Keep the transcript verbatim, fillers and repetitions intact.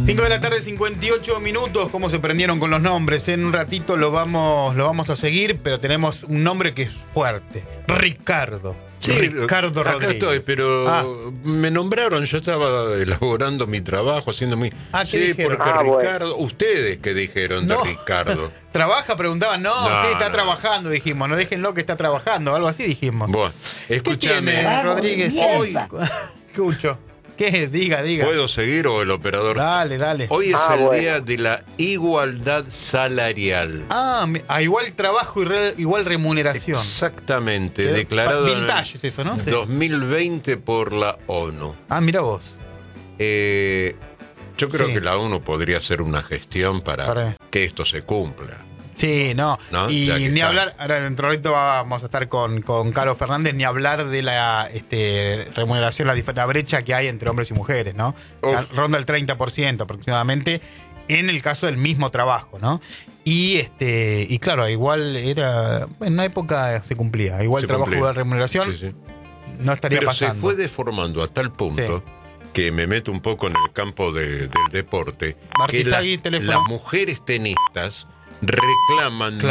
cinco de la tarde, cincuenta y ocho minutos. ¿Cómo se prendieron con los nombres? En un ratito lo vamos, lo vamos a seguir, pero tenemos un nombre que es fuerte. Ricardo. Sí, Ricardo acá Rodríguez. estoy, pero Ah. me nombraron, yo estaba elaborando mi trabajo, haciendo mi... Ah, ¿qué sí, dijeron? porque Ah, bueno. Ricardo, ustedes que dijeron No. de Ricardo. ¿Trabaja? Preguntaban. No, No, sí, está no. trabajando, dijimos. No déjenlo que está trabajando, algo así dijimos. Bueno, ¿Qué escúchame, tiene, Rodríguez? Vamos, Hoy, escucho. ¿Qué? Diga, diga. ¿puedo seguir o el operador? Dale, dale. Hoy es Ah, el bueno. día de la igualdad salarial. Ah, mi- a igual trabajo y re- igual remuneración. Exactamente, Quedó- declarado en vintage es eso, ¿no? Sí. dos mil veinte por la ONU. Ah, mira vos. Eh, yo creo Sí. que la ONU podría hacer una gestión para, Para- que esto se cumpla. Sí, no. ¿No? Y Ya que ni está. hablar, ahora dentro de un ratito vamos a estar con, con Carlos Fernández, ni hablar de la este, remuneración, la, dif- la brecha que hay entre hombres y mujeres, ¿no? Uf. La- Ronda el treinta por ciento aproximadamente en el caso del mismo trabajo, ¿no? Y este y claro, igual era, en una época se cumplía, igual Se trabajo, cumplía. igual remuneración, Sí, sí. no estaría Pero pasando. se fue deformando a tal punto que me meto un poco en el campo de- del deporte. Martí Que la- Sagui, teléfono. las mujeres tenistas reclaman